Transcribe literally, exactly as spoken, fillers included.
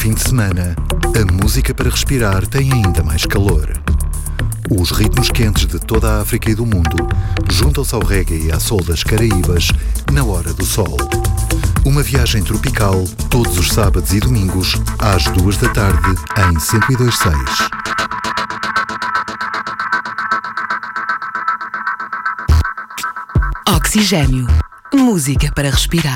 fim de semana, a música para respirar tem ainda mais calor. Os ritmos quentes de toda a África e do mundo juntam-se ao reggae e à soul das Caraíbas na hora do sol. Uma viagem tropical todos os sábados e domingos às duas da tarde em cento e dois ponto seis. Oxigênio. Música para respirar.